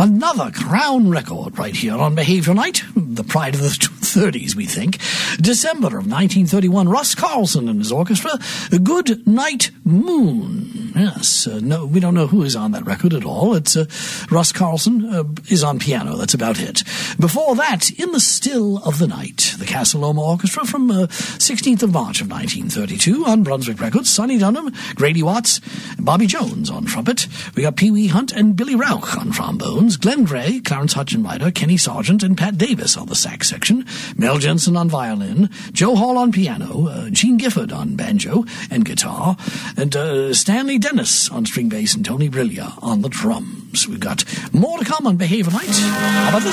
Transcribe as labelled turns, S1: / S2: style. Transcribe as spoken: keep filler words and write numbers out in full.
S1: Another crown record right here on Behavior Night, the pride of the thirties, we think. December of nineteen thirty-one, Russ Carlson and his orchestra, Good Night Moon. Yes, uh, no, we don't know who is on that record at all. It's uh, Russ Carlson uh, is on piano, that's about it. Before that, In the Still of the Night, the Casa Loma Orchestra from uh, sixteenth of March of nineteen thirty-two on Brunswick Records, Sonny Dunham, Grady Watts, Bobby Jones on trumpet. We got Pee Wee Hunt and Billy Rauch on trombones, Glenn Gray, Clarence Hutchinwright, Kenny Sargent, and Pat Davis on the sax section, Mel Jensen on violin, Joe Hall on piano, uh, Gene Gifford on banjo and guitar, and uh, Stanley Dennis on string bass and Tony Brillia on the drums. We've got more to come on Behavior Night. How about this?